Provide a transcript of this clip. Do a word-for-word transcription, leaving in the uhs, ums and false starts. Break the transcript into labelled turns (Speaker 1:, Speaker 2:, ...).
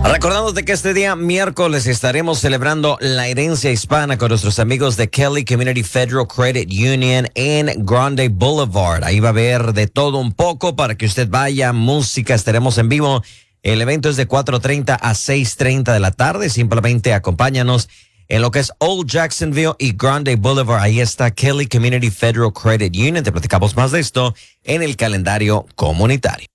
Speaker 1: Recordándote que este día miércoles estaremos celebrando la herencia hispana con nuestros amigos de Kelly Community Federal Credit Union en Grande Boulevard. Ahí va a haber de todo un poco para que usted vaya, música, estaremos en vivo. El evento es de cuatro treinta a seis treinta de la tarde. Simplemente acompáñanos en lo que es Old Jacksonville y Grande Boulevard. Ahí está Kelly Community Federal Credit Union. Te platicamos más de esto en el calendario comunitario.